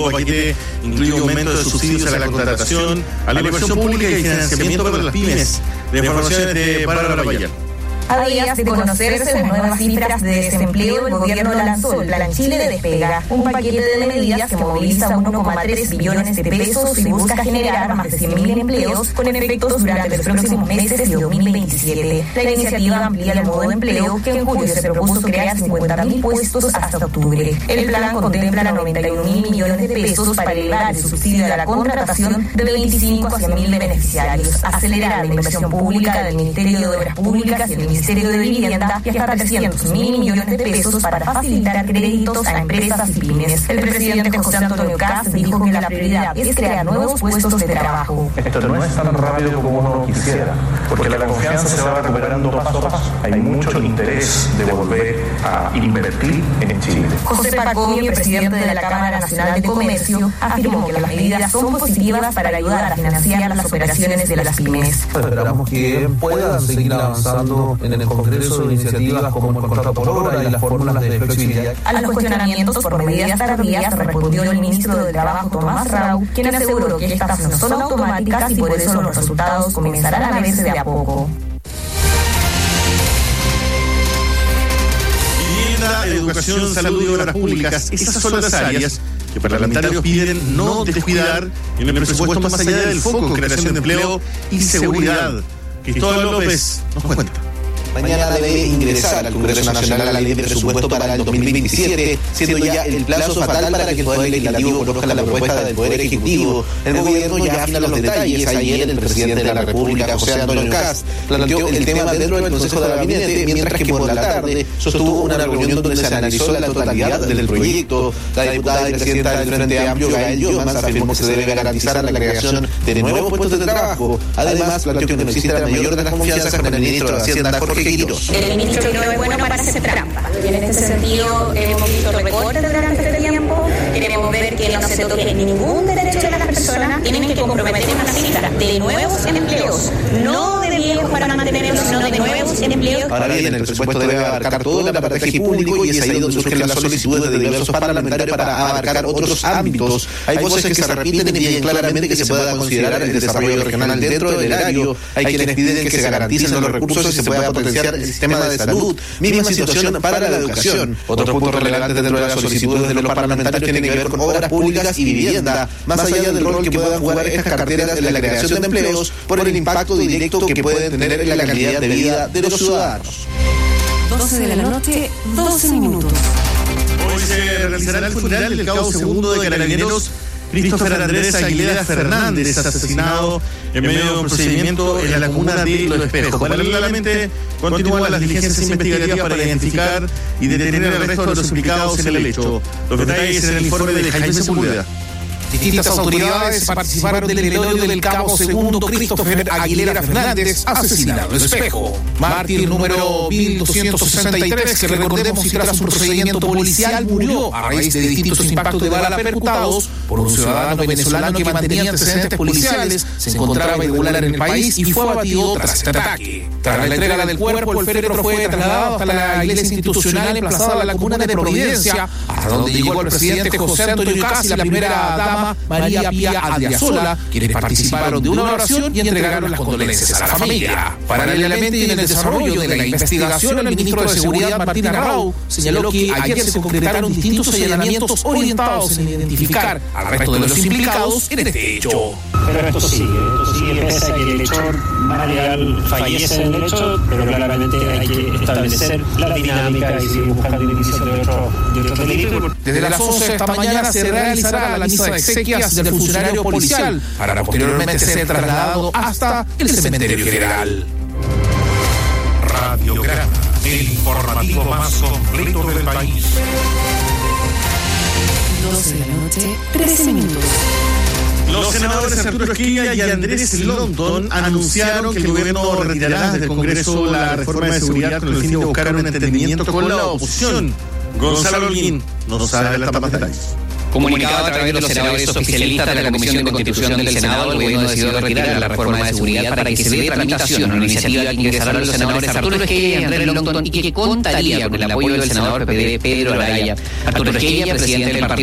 nuevo paquete incluye aumento de subsidios a la contratación, a la inversión pública y financiamiento para las pymes. De informaciones de Bárbara Payán. A días de conocerse las nuevas cifras de desempleo, el gobierno lanzó el Plan Chile Despega, un paquete de medidas que moviliza 1,3 billones de pesos y busca generar más de 100.000 empleos con efectos durante los próximos meses de 2027. La iniciativa amplía el modo de empleo, que en julio se propuso crear 50.000 puestos hasta octubre. El plan contempla 91.000 millones de pesos para elevar el subsidio a la contratación de 25 a 100.000 beneficiarios, acelerar la inversión pública del Ministerio de Obras Públicas y el Ministerio de Vivienda y hasta 300.000 millones de pesos para facilitar créditos a empresas y pymes. El presidente José Antonio Kast dijo que la prioridad es crear nuevos puestos de trabajo. Esto no es tan rápido como uno quisiera, porque la confianza se va recuperando paso a paso. Hay mucho interés de volver a invertir en Chile. José Pacomio, presidente de la Cámara Nacional de Comercio, afirmó que las medidas son positivas para ayudar a financiar las operaciones de las pymes. Esperamos que puedan seguir avanzando en el Congreso de iniciativas como el contrato por hora y las fórmulas de flexibilidad. A los cuestionamientos por medidas tardías respondió el ministro de Trabajo, Tomás Rau, quien aseguró que estas no son automáticas y por eso los resultados comenzarán a verse de a poco. Vivienda, educación, salud y obras públicas, esas son las áreas que parlamentarios piden no descuidar en el presupuesto más allá del foco, creación de empleo y seguridad. Cristóbal López nos cuenta. Mañana debe ingresar al Congreso Nacional la ley de presupuesto para el 2027, siendo ya el plazo fatal para que el Poder Legislativo conozca la propuesta del Poder Ejecutivo. El gobierno ya afina los detalles. Ayer el presidente de la República, José Antonio Kast, planteó el tema dentro del Consejo de Gabinete, mientras que por la tarde sostuvo una reunión donde se analizó la totalidad del proyecto. La diputada y presidenta del Frente Amplio, Gael Llomas, afirmó que se debe garantizar la creación de nuevos puestos de trabajo. Además, planteó que no existe la mayor de las confianzas con el ministro de Hacienda, Jorge Quirós. El ministro no es bueno para hacer trampa. Y en este sentido hemos visto recortes durante este tiempo. Queremos ver que no se toque ningún derecho de las personas. Tienen que comprometer una cifra de nuevos empleos, no de viejos para mantenerlos, sino de nuevos empleos. Ahora bien, el presupuesto debe abarcar todo el aparataje público y es ahí donde surgen las solicitudes de diversos parlamentarios para abarcar otros ámbitos. Hay voces que se repiten y piden claramente que se pueda considerar el desarrollo regional dentro del erario. Hay quienes piden que se garanticen los recursos y se pueda potenciar el sistema de salud. Misma situación para la educación. Otro punto relevante dentro de las solicitudes de los parlamentarios tiene que ver con obras públicas y vivienda, más allá del rol que puedan jugar estas carteras en la creación de empleos por el impacto directo que pueden tener en la calidad de vida de los ciudadanos. 12 de la noche, 12 minutos. Hoy se realizará el funeral del cabo segundo de Carabineros Christopher Andrés Aguilera Fernández, asesinado en medio de un procedimiento en la comuna de Los Espejos. Paralelamente, continúan las diligencias investigativas para identificar y detener el resto de los implicados en el hecho. Los detalles en el informe de Jaime Sepúlveda. Distintas autoridades participaron del velorio del cabo segundo Christopher Aguilera Fernández, asesinado en Espejo. Mártir número 1263, que recordemos y tras un procedimiento policial murió a raíz de distintos impactos de bala percutados por un ciudadano venezolano que mantenía antecedentes policiales, se encontraba irregular en el país y fue abatido tras este ataque. Tras la entrega del cuerpo, el féretro fue trasladado hasta la iglesia institucional emplazada en la comuna de Providencia, hasta donde llegó el presidente José Antonio Kast y la primera dama María Pía Adriasola, quienes participaron de una oración y entregaron las condolencias a la familia. Paralelamente, y en el desarrollo de la investigación, el ministro de Seguridad, Martín Arrau, señaló que ayer se concretaron distintos allanamientos orientados en identificar al resto de los implicados en este hecho. Pero esto sigue, pese a que el hechor material fallece en el hecho, pero claramente hay que establecer la dinámica y seguir buscando indicios de otros delitos. Desde las 11 de esta mañana se realizará la misa de exequias del funcionario policial para posteriormente ser trasladado hasta el cementerio general. Radiograma, el informativo más completo del país. 12 de la noche, 13 minutos. Los senadores Arturo Esquilla y Andrés Longton anunciaron que el gobierno retirará del Congreso la reforma de seguridad con el fin de buscar un entendimiento con la oposición. Gonzalo Holguín nos adelanta más detalles. Comunicado a través de los senadores oficialistas de la Comisión de Constitución del Senado, el gobierno decidió retirar la reforma de seguridad para que se dé tramitación a una iniciativa que ingresarán los senadores Arturo Esquilla y Andrés Longton y que contaría con el apoyo del senador PPD Pedro Araya. Arturo Esquilla, presidente del partido